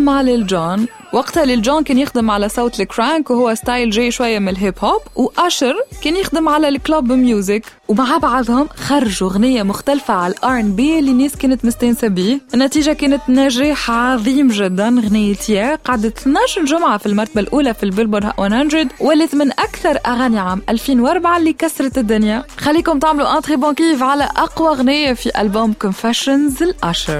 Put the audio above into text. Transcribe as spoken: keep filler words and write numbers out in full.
مع ليل جون. وقتها ليل جون كان يخدم على صوت الكرانك وهو ستايل جاي شوية من الهيب هوب، وأشر كان يخدم على الكلوب ميوزك، ومع بعضهم خرجوا أغنية مختلفة على الار ان بي اللي الناس كانت مستانسة بيه. النتيجة كانت نجاح عظيم جدا. أغنية يا قعدت اثنا عشر جمعة في المرتبة الأولى في البيلبورد مية، ولت من أكثر أغاني عام ألفين وأربعة اللي كسرت الدنيا. خليكم تعملوا انتري بون كيف على أقوى أغنية في ألبوم Confessions الأشر.